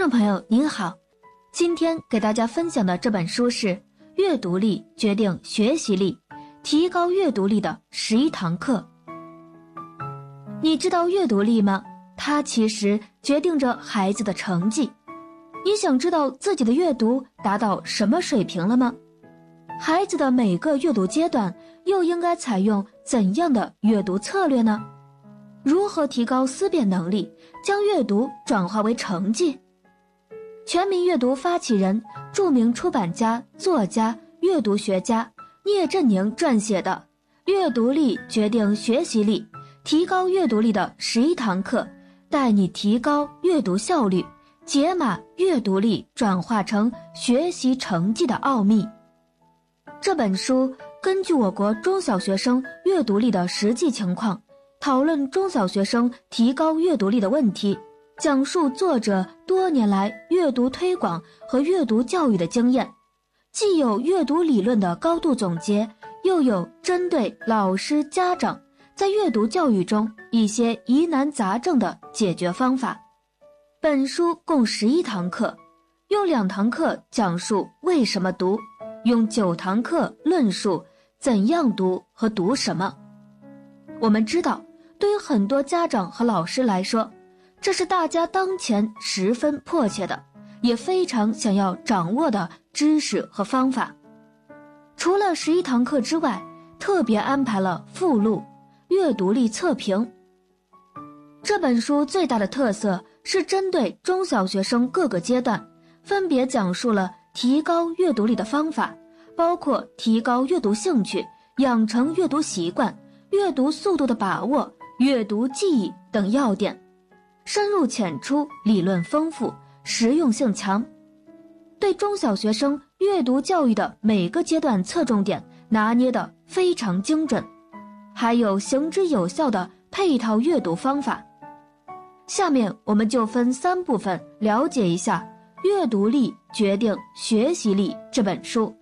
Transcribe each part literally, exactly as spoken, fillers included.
众朋友您好，今天给大家分享的这本书是《阅读力决定学习力，提高阅读力的十一堂课》。你知道阅读力吗？它其实决定着孩子的成绩。你想知道自己的阅读达到什么水平了吗？孩子的每个阅读阶段又应该采用怎样的阅读策略呢？如何提高思辨能力，将阅读转化为成绩？全民阅读发起人、著名出版家、作家、阅读学家聂振宁撰写的《阅读力决定学习力，提高阅读力的十一堂课》，带你提高阅读效率，解码阅读力转化成学习成绩的奥秘。这本书根据我国中小学生阅读力的实际情况，讨论中小学生提高阅读力的问题，讲述作者多年来阅读推广和阅读教育的经验，既有阅读理论的高度总结，又有针对老师家长在阅读教育中一些疑难杂症的解决方法。本书共十一堂课，用两堂课讲述为什么读，用九堂课论述怎样读和读什么。我们知道，对于很多家长和老师来说，这是大家当前十分迫切的，也非常想要掌握的知识和方法。除了十一堂课之外，特别安排了附录阅读力测评。这本书最大的特色是针对中小学生各个阶段，分别讲述了提高阅读力的方法，包括提高阅读兴趣、养成阅读习惯、阅读速度的把握、阅读记忆等要点，深入浅出，理论丰富，实用性强，对中小学生阅读教育的每个阶段侧重点拿捏得非常精准，还有行之有效的配套阅读方法。下面我们就分三部分了解一下《阅读力决定学习力》这本书。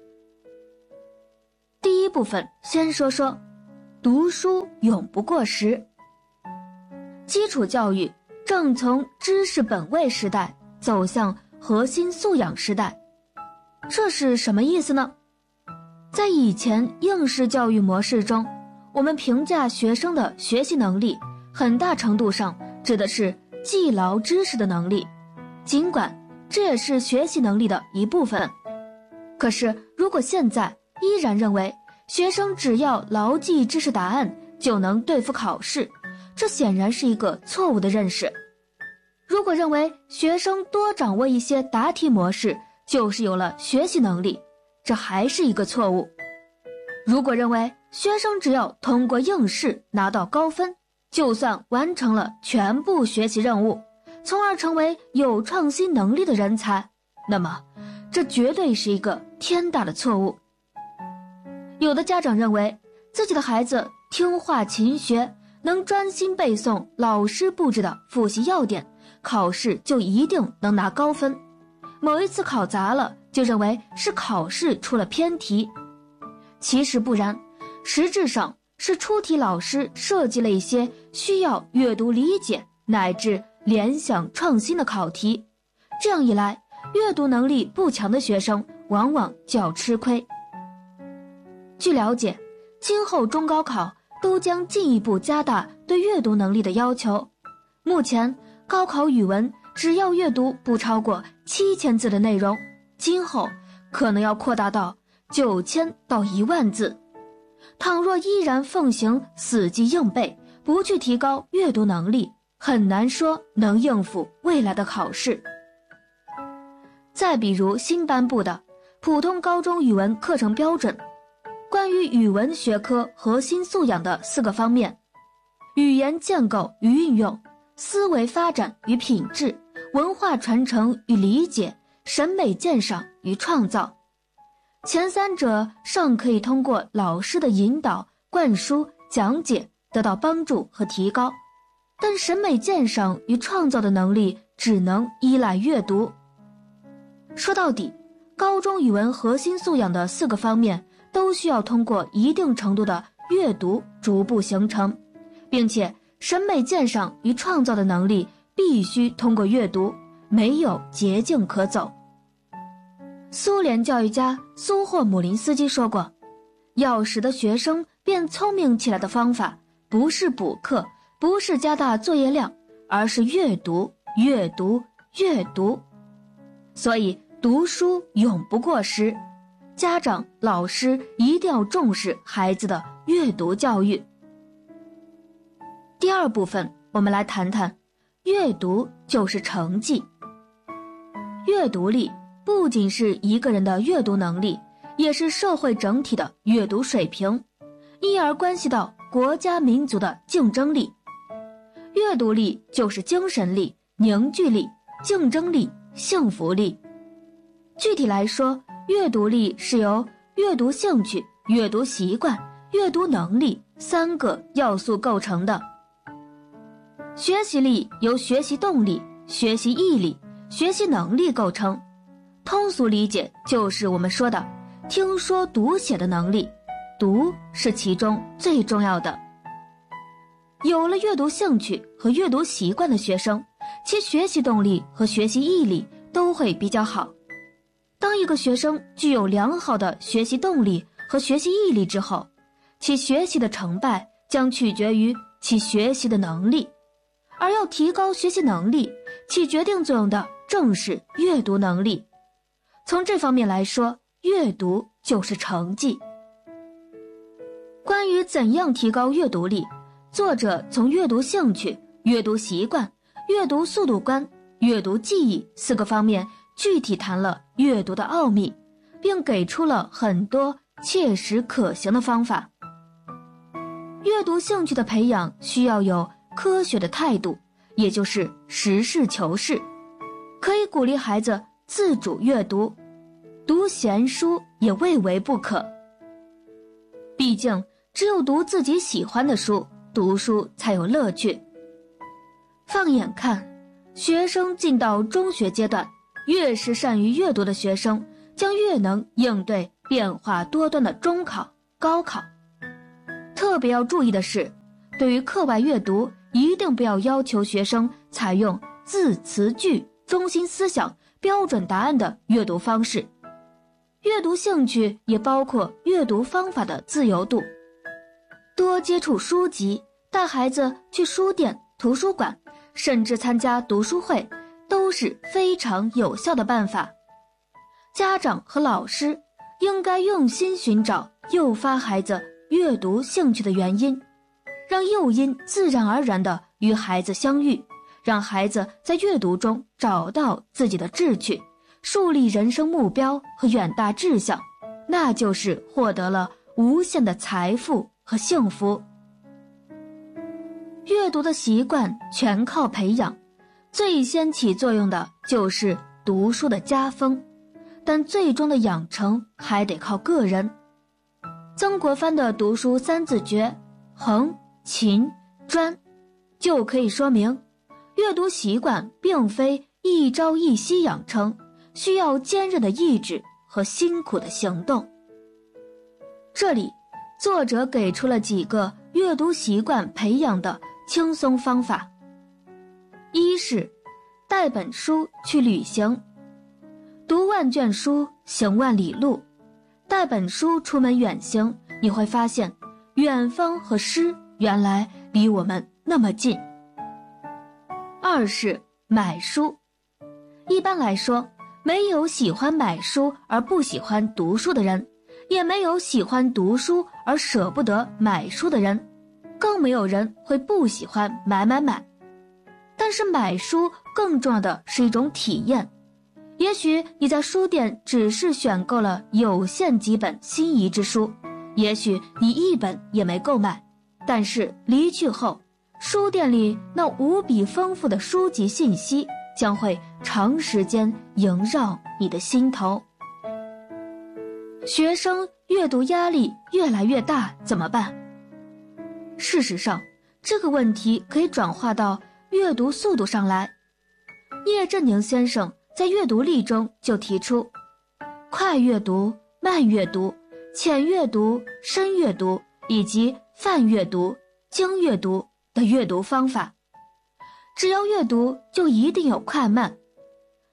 第一部分，先说说读书永不过时。基础教育正从知识本位时代走向核心素养时代，这是什么意思呢？在以前应试教育模式中，我们评价学生的学习能力，很大程度上指的是记牢知识的能力，尽管这也是学习能力的一部分。可是如果现在依然认为学生只要牢记知识答案就能对付考试，这显然是一个错误的认识。如果认为学生多掌握一些答题模式就是有了学习能力，这还是一个错误。如果认为学生只要通过应试拿到高分，就算完成了全部学习任务，从而成为有创新能力的人才，那么这绝对是一个天大的错误。有的家长认为自己的孩子听话勤学，能专心背诵老师布置的复习要点，考试就一定能拿高分。某一次考砸了，就认为是考试出了偏题。其实不然，实质上是出题老师设计了一些需要阅读理解乃至联想创新的考题，这样一来，阅读能力不强的学生往往就要吃亏。据了解，今后中高考都将进一步加大对阅读能力的要求。目前高考语文只要阅读不超过七千字的内容，今后可能要扩大到九千到一万字。倘若依然奉行死记硬背，不去提高阅读能力，很难说能应付未来的考试。再比如新颁布的普通高中语文课程标准，关于语文学科核心素养的四个方面：语言建构与运用、思维发展与品质、文化传承与理解、审美鉴赏与创造。前三者尚可以通过老师的引导、灌输、讲解得到帮助和提高，但审美鉴赏与创造的能力只能依赖阅读。说到底，高中语文核心素养的四个方面都需要通过一定程度的阅读逐步形成，并且审美鉴赏与创造的能力必须通过阅读， 没有捷径可走。苏联教育家苏霍姆林斯基说过，要使得学生变聪明起来的方法，不是补课，不是加大作业量，而是阅读，阅读，阅读。所以读书永不过时，家长、老师一定要重视孩子的阅读教育。第二部分，我们来谈谈阅读就是成绩。阅读力不仅是一个人的阅读能力，也是社会整体的阅读水平，因而关系到国家民族的竞争力。阅读力就是精神力、凝聚力、竞争力、幸福力。具体来说，阅读力是由阅读兴趣、阅读习惯、阅读能力三个要素构成的。学习力由学习动力、学习毅力、学习能力构成，通俗理解就是我们说的听说读写的能力，读是其中最重要的。有了阅读兴趣和阅读习惯的学生，其学习动力和学习毅力都会比较好。当一个学生具有良好的学习动力和学习毅力之后，其学习的成败将取决于其学习的能力，而要提高学习能力，起决定作用的正是阅读能力。从这方面来说，阅读就是成绩。关于怎样提高阅读力，作者从阅读兴趣、阅读习惯、阅读速度观、阅读记忆四个方面具体谈了阅读的奥秘，并给出了很多切实可行的方法。阅读兴趣的培养需要有科学的态度，也就是实事求是，可以鼓励孩子自主阅读，读闲书也未为不可。毕竟只有读自己喜欢的书，读书才有乐趣。放眼看，学生进到中学阶段，越是善于阅读的学生，将越能应对变化多端的中考、高考。特别要注意的是，对于课外阅读，一定不要要求学生采用字词句、中心思想、标准答案的阅读方式。阅读兴趣也包括阅读方法的自由度。多接触书籍，带孩子去书店、图书馆，甚至参加读书会，都是非常有效的办法。家长和老师应该用心寻找诱发孩子阅读兴趣的原因，让诱因自然而然地与孩子相遇，让孩子在阅读中找到自己的志趣，树立人生目标和远大志向，那就是获得了无限的财富和幸福。阅读的习惯全靠培养，最先起作用的就是读书的家风，但最终的养成还得靠个人。曾国藩的读书三字诀横、勤、专，就可以说明阅读习惯并非一朝一夕养成，需要坚韧的意志和辛苦的行动。这里作者给出了几个阅读习惯培养的轻松方法。一是带本书去旅行，读万卷书，行万里路。带本书出门远行，你会发现远方和诗原来离我们那么近。二是买书，一般来说，没有喜欢买书而不喜欢读书的人，也没有喜欢读书而舍不得买书的人，更没有人会不喜欢买买买。但是买书更重要的是一种体验。也许你在书店只是选购了有限几本心仪之书，也许你一本也没购买，但是离去后，书店里那无比丰富的书籍信息将会长时间萦绕你的心头。学生阅读压力越来越大怎么办？事实上，这个问题可以转化到阅读速度上来。叶振宁先生在阅读力中就提出快阅读、慢阅读、浅阅读、深阅读以及泛阅读、精阅读的阅读方法。只要阅读就一定有快慢，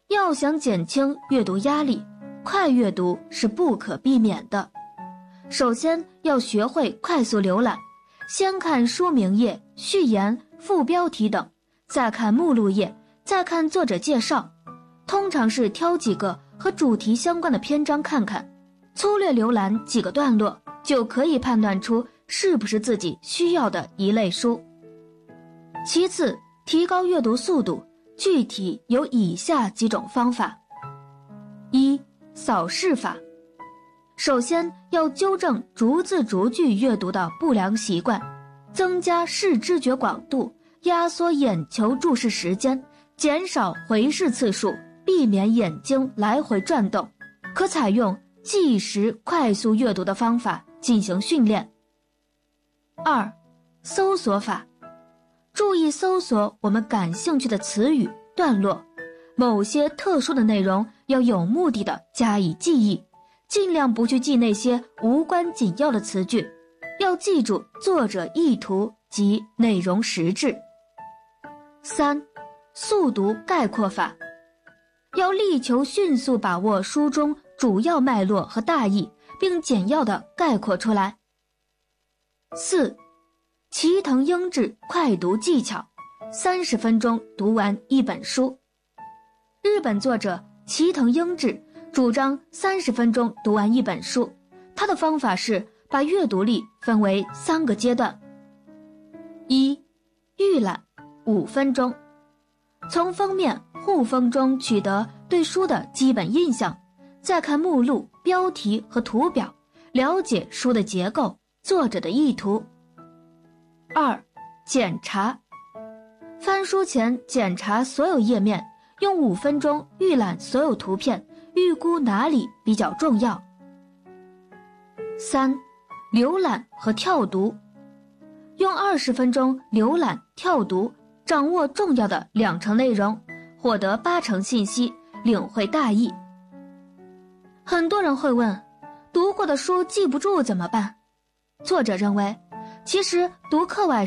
要想减轻阅读压力，快阅读是不可避免的。首先要学会快速浏览，先看书名页、序言、副标题等，再看目录页，再看作者介绍。通常是挑几个和主题相关的篇章看看，粗略浏览几个段落，就可以判断出是不是自己需要的一类书。其次，提高阅读速度，具体有以下几种方法。一、扫视法。首先要纠正逐字逐句阅读的不良习惯，增加视知觉广度，压缩眼球注视时间，减少回视次数，避免眼睛来回转动，可采用计时快速阅读的方法进行训练。二、搜索法。注意搜索我们感兴趣的词语、段落，某些特殊的内容要有目的地加以记忆，尽量不去记那些无关紧要的词句，要记住作者意图及内容实质。三、速读概括法。要力求迅速把握书中主要脉络和大意，并简要地概括出来。四、齐藤英治快读技巧，三十分钟读完一本书。日本作者齐藤英治主张三十分钟读完一本书，他的方法是把阅读力分为三个阶段。一、预览五分钟，从封面、护封中取得对书的基本印象，再看目录、标题和图表，了解书的结构、作者的意图。二、检查。翻书前检查所有页面，用五分钟预览所有图片，预估哪里比较重要。三、浏览和跳读。用二十分钟浏览、跳读，掌握重要的两成内容，获得八成信息，领会大意。很多人会问，读过的书记不住怎么办？作者认为，其实读课外